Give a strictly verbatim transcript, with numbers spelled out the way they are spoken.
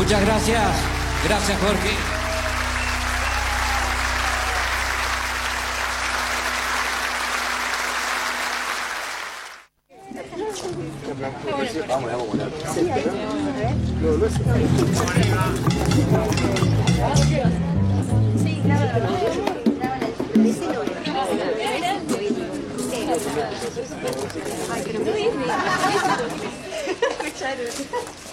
Muchas gracias. Gracias, Jorge. Vamos, vamos, vamos. Sí, claro. Ay, pero muy bien.